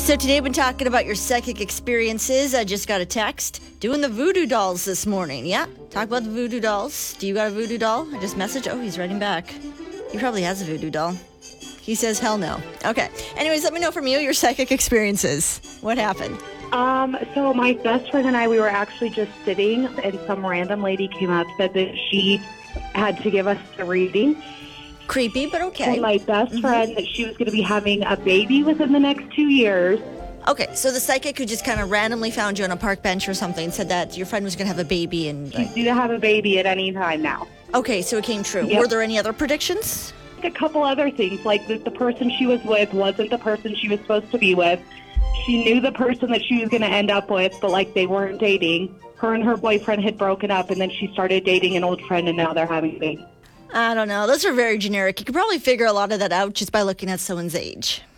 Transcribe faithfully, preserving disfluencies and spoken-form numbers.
So today I've been talking about your psychic experiences. I just got a text doing the voodoo dolls this morning. Yeah, talk about the voodoo dolls. Do you got a voodoo doll? I just messaged. Oh, he's writing back. He probably has a voodoo doll. He says hell no. Okay. Anyways, let me know from you your psychic experiences. What happened? Um, so my best friend and I, we were actually just sitting, and some random lady came up, said that she had to give us a reading. Creepy, but okay. And my best mm-hmm. friend, that she was going to be having a baby within the next two years. Okay, so the psychic who just kind of randomly found you on a park bench or something said that your friend was going to have a baby and... She's due to have a baby at any time now. Okay, so it came true. Yep. Were there any other predictions? A couple other things, like that the person she was with wasn't the person she was supposed to be with. She knew the person that she was going to end up with, but like they weren't dating. Her and her boyfriend had broken up, and then she started dating an old friend, and now they're having a baby. I don't know. Those are very generic. You could probably figure a lot of that out just by looking at someone's age.